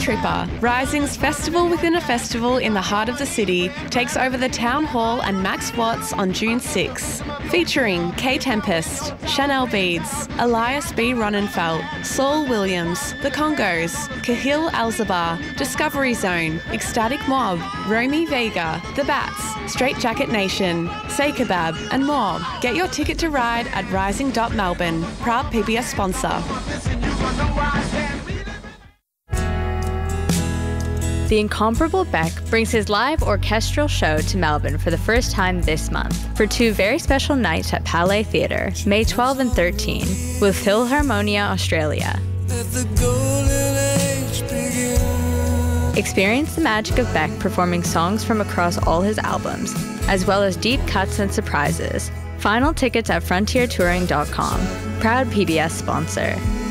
Tripper, Rising's festival within a festival in the heart of the city, takes over the Town Hall and Max Watts on June 6. Featuring K Tempest, Chanel Beads, Elias B. Ronnenfeld, Saul Williams, The Congos, Kahil Alzabar, Discovery Zone, Ecstatic Mob, Romy Vega, The Bats, Straight Jacket Nation, Say Kebab, and more. Get your ticket to ride at rising.melbourne, proud PBS sponsor. The incomparable Beck brings his live orchestral show to Melbourne for the first time this month for 2 very special nights at Palais Theatre, May 12 and 13, with Philharmonia Australia. Experience the magic of Beck performing songs from across all his albums, as well as deep cuts and surprises. Final tickets at frontiertouring.com. Proud PBS sponsor.